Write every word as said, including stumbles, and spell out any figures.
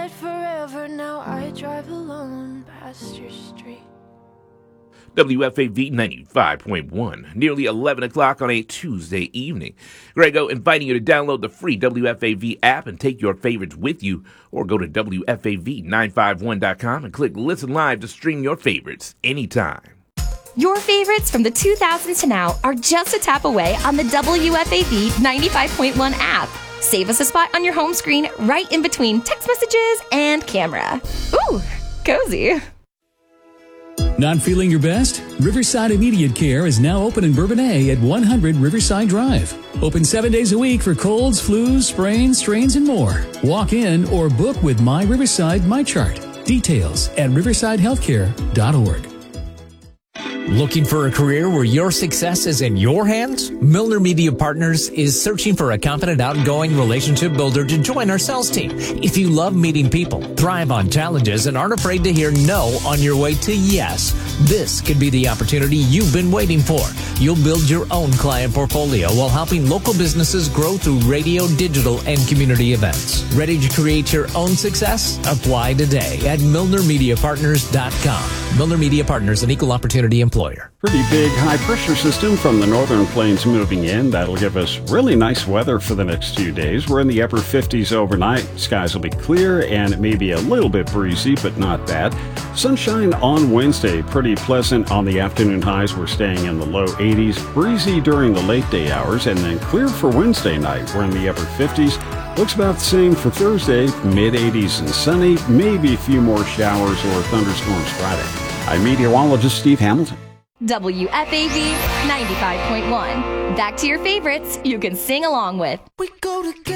said forever, now I drive alone past your street. W F A V ninety-five point one, nearly eleven o'clock on a Tuesday evening. Grego inviting you to download the free W F A V app and take your favorites with you, or go to W F A V nine five one dot com and click Listen Live to stream your favorites anytime. Your favorites from the two thousands to now are just a tap away on the W F A V ninety-five point one app. Save us a spot on your home screen right in between text messages and camera. Ooh, cozy. Not feeling your best? Riverside Immediate Care is now open in Bourbonnais at one hundred Riverside Drive. Open seven days a week for colds, flus, sprains, strains, and more. Walk in or book with My Riverside MyChart. Details at riverside healthcare dot org. Looking for a career where your success is in your hands? Milner Media Partners is searching for a confident, outgoing relationship builder to join our sales team. If you love meeting people, thrive on challenges, and aren't afraid to hear no on your way to yes, this could be the opportunity you've been waiting for. You'll build your own client portfolio while helping local businesses grow through radio, digital, and community events. Ready to create your own success? Apply today at milner media partners dot com. Milner Media Partners, an equal opportunity employer. Pretty big high-pressure system from the northern plains moving in. That'll give us really nice weather for the next few days. We're in the upper fifties overnight. Skies will be clear and it may be a little bit breezy, but not bad. Sunshine on Wednesday. Pretty pleasant on the afternoon highs. We're staying in the low eighties. Breezy during the late day hours, and then clear for Wednesday night. We're in the upper fifties. Looks about the same for Thursday. mid eighties and sunny. Maybe a few more showers or thunderstorms Friday. I'm meteorologist Steve Hamilton. W F A V ninety-five point one. Back to your favorites you can sing along with. We go together.